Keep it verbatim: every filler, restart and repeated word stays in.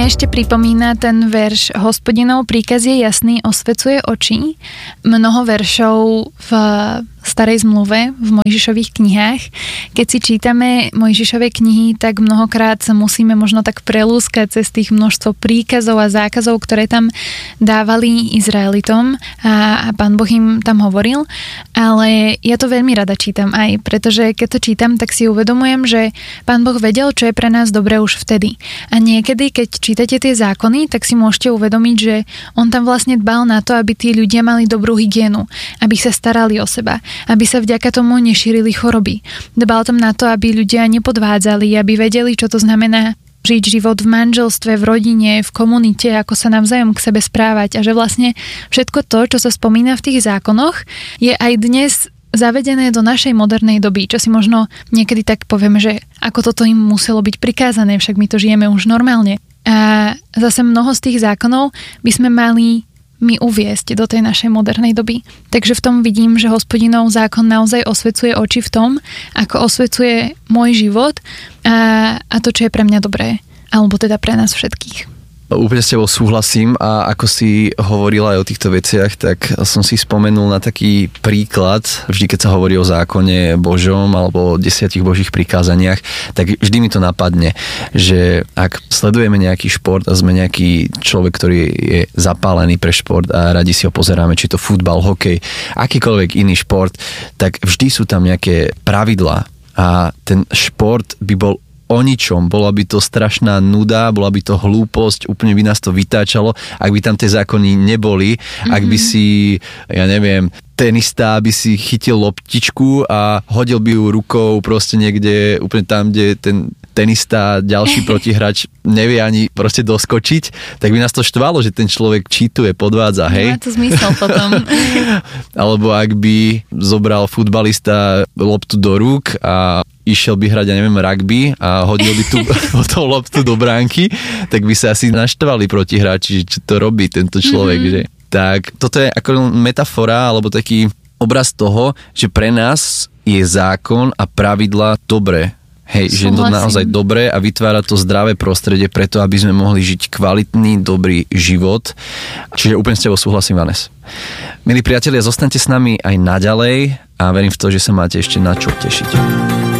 Mne ešte pripomína ten verš Hospodinov príkaz je jasný, osvecuje oči. Mnoho veršov v starej zmluve, v Mojžišových knihách. Keď si čítame Mojžišove knihy, tak mnohokrát sa musíme možno tak prelúskať cez tých množstvo príkazov a zákazov, ktoré tam dávali Izraelitom a, a Pán Boh im tam hovoril. Ale ja to veľmi rada čítam aj, pretože keď to čítam, tak si uvedomujem, že Pán Boh vedel, čo je pre nás dobré už vtedy. A niekedy, keď čítate tie zákony, tak si môžete uvedomiť, že on tam vlastne dbal na to, aby tí ľudia mali dobrú hygienu, aby sa starali o seba, aby sa vďaka tomu nešírili choroby. Dbal tam na to, aby ľudia nepodvádzali, aby vedeli, čo to znamená žiť život v manželstve, v rodine, v komunite, ako sa navzájom k sebe správať a že vlastne všetko to, čo sa spomína v tých zákonoch, je aj dnes zavedené do našej modernej doby, čo si možno niekedy tak povieme, že ako toto im muselo byť prikázané, však my to žijeme už normálne. A zase mnoho z tých zákonov by sme mali mi uviesť do tej našej modernej doby. Takže v tom vidím, že Hospodinov zákon naozaj osvecuje oči v tom, ako osvecuje môj život a, a to, čo je pre mňa dobré. Alebo teda pre nás všetkých. Úplne s tebou súhlasím a ako si hovorila aj o týchto veciach, tak som si spomenul na taký príklad, vždy keď sa hovorí o zákone Božom alebo o desiatich Božích prikázaniach, tak vždy mi to napadne, že ak sledujeme nejaký šport a sme nejaký človek, ktorý je zapálený pre šport a radi si ho pozeráme, či to futbal, hokej, akýkoľvek iný šport, tak vždy sú tam nejaké pravidlá a ten šport by bol o ničom, bola by to strašná nuda, bola by to hlúposť, úplne by nás to vytáčalo, ak by tam tie zákony neboli, mm-hmm. ak by si, ja neviem, tenista by si chytil loptičku a hodil by ju rukou proste niekde, úplne tam, kde ten tenista, ďalší protihráč nevie ani proste doskočiť, tak by nás to štvalo, že ten človek čítuje, podvádza, hej? Má to zmysel potom. Alebo ak by zobral futbalista loptu do rúk a išiel by hrať, ja neviem, rugby a hodil by tú, tú loptu do bránky, tak by sa asi naštvali protihráči, čo to robí tento človek, mm-hmm. že? Tak toto je ako metafora, alebo taký obraz toho, že pre nás je zákon a pravidlá dobré. Hej, že je to naozaj dobré a vytvára to zdravé prostredie preto, aby sme mohli žiť kvalitný, dobrý život. Čiže úplne s tebou súhlasím, Vanes. Milí priatelia, zostaňte s nami aj naďalej a verím v to, že sa máte ešte na čo tešiť.